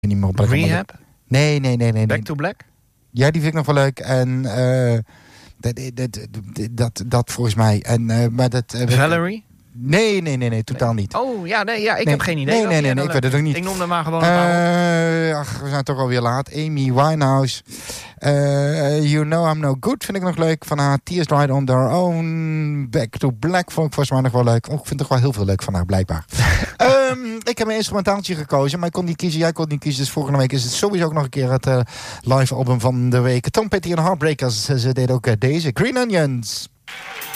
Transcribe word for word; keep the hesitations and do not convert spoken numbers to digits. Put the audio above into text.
niet meer op. Rehab? Nee, nee, nee, nee. Back nee. to Black? Ja, die vind ik nog wel leuk. En uh, dat, dat, dat, dat volgens mij. En, uh, maar dat, uh, Valerie? Nee, nee, nee, nee, totaal niet. Oh, ja, nee, ja ik nee, heb geen idee. Nee, nee, nee, nee ik weet het ook niet. Ik noemde maar gewoon een paar uh, Ach, we zijn toch alweer laat. Amy Winehouse. Uh, you Know I'm No Good vind ik nog leuk. Van haar Tears Dried on Their Own. Back to Black vond ik volgens mij nog wel leuk. Oh, ik vind toch wel heel veel leuk van haar, blijkbaar. um, ik heb een instrumentaaltje gekozen, maar ik kon niet kiezen. Jij kon niet kiezen, dus volgende week is het sowieso ook nog een keer het uh, live album van de week. Tom Petty en Heartbreakers. Ze deden ook uh, deze. Green Onions.